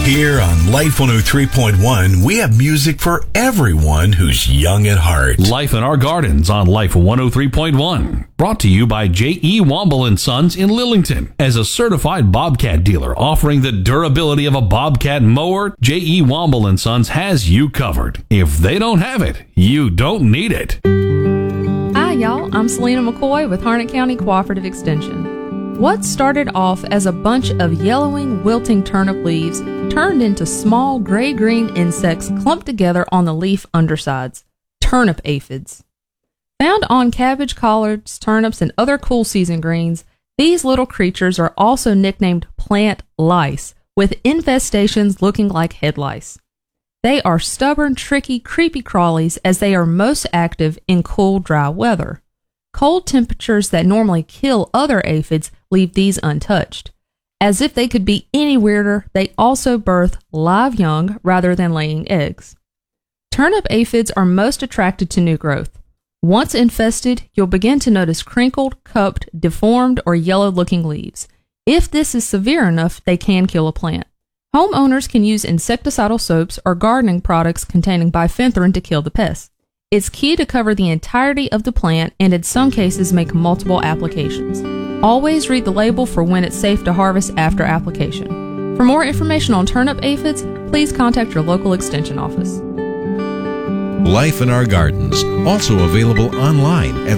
Here on Life 103.1, we have music for everyone who's young at heart. Life in Our Gardens on Life 103.1. Brought to you by J.E. Womble & Sons in Lillington. As a certified Bobcat dealer offering the durability of a Bobcat mower, J.E. Womble & Sons has you covered. If they don't have it, you don't need it. Hi, y'all. I'm Selena McCoy with Harnett County Cooperative Extension. What started off as a bunch of yellowing, wilting turnip leaves turned into small gray-green insects clumped together on the leaf undersides. Turnip aphids. Found on cabbage, collards, turnips, and other cool season greens, these little creatures are also nicknamed plant lice, with infestations looking like head lice. They are stubborn, tricky, creepy crawlies as they are most active in cool, dry weather. Cold temperatures that normally kill other aphids leave these untouched. As if they could be any weirder, they also birth live young rather than laying eggs. Turnip aphids are most attracted to new growth. Once infested, you'll begin to notice crinkled, cupped, deformed, or yellow-looking leaves. If this is severe enough, they can kill a plant. Homeowners can use insecticidal soaps or gardening products containing bifenthrin to kill the pests. It's key to cover the entirety of the plant and in some cases make multiple applications. Always read the label for when it's safe to harvest after application. For more information on turnip aphids, please contact your local extension office. Life in Our Gardens, also available online at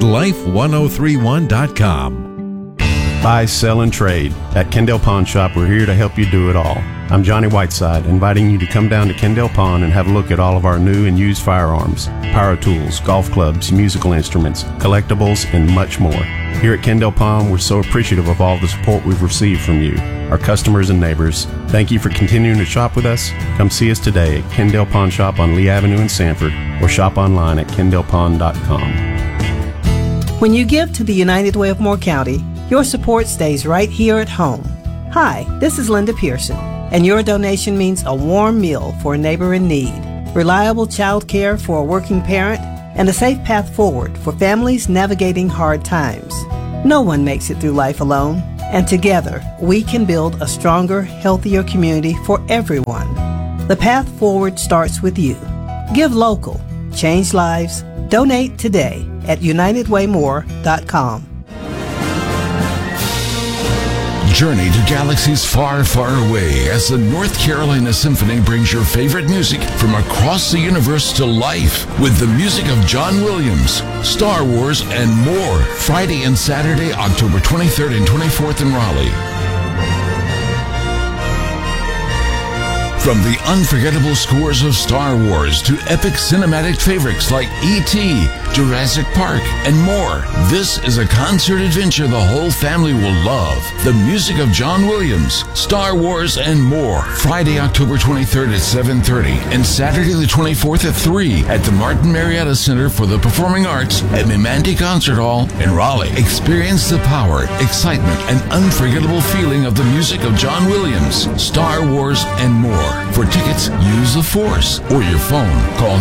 life1031.com. Buy, sell, and trade. At Kendall Pawn Shop, we're here to help you do it all. I'm Johnny Whiteside, inviting you to come down to Kendall Pawn and have a look at all of our new and used firearms, power tools, golf clubs, musical instruments, collectibles, and much more. Here at Kendall Pawn, we're so appreciative of all the support we've received from you, our customers and neighbors. Thank you for continuing to shop with us. Come see us today at Kendall Pawn Shop on Lee Avenue in Sanford or shop online at kendallpawn.com. When you give to the United Way of Moore County, your support stays right here at home. Hi, this is Linda Pearson, and your donation means a warm meal for a neighbor in need, reliable child care for a working parent, and a safe path forward for families navigating hard times. No one makes it through life alone, and together we can build a stronger, healthier community for everyone. The path forward starts with you. Give local, change lives, donate today at UnitedWayMore.com. Journey to galaxies far, far away as the North Carolina Symphony brings your favorite music from across the universe to life with the music of John Williams, Star Wars, and more. Friday and Saturday, October 23rd and 24th in Raleigh. From the unforgettable scores of Star Wars to epic cinematic favorites like E.T., Jurassic Park, and more, this is a concert adventure the whole family will love. The music of John Williams, Star Wars, and more. Friday, October 23rd at 7:30 and Saturday the 24th at 3 at the Martin Marietta Center for the Performing Arts at Mimanti Concert Hall in Raleigh. Experience the power, excitement, and unforgettable feeling of the music of John Williams, Star Wars, and more. For tickets, use the Force or your phone. Call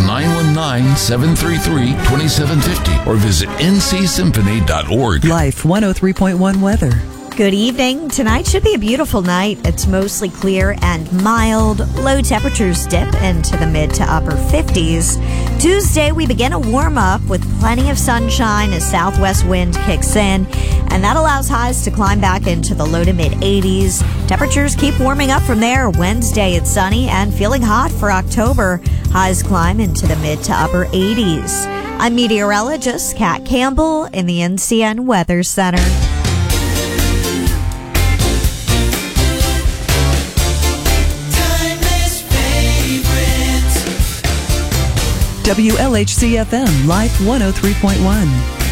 919-733-2750 or visit ncsymphony.org. Life 103.1 weather. Good evening. Tonight should be a beautiful night. It's mostly clear and mild. Low temperatures dip into the mid to upper 50s. Tuesday, we begin a warm up with plenty of sunshine as southwest wind kicks in, and that allows highs to climb back into the low to mid 80s. Temperatures keep warming up from there. Wednesday, it's sunny and feeling hot for October. Highs climb into the mid to upper 80s. I'm meteorologist Kat Campbell in the NCN Weather Center. WLHC-FM, Life 103.1.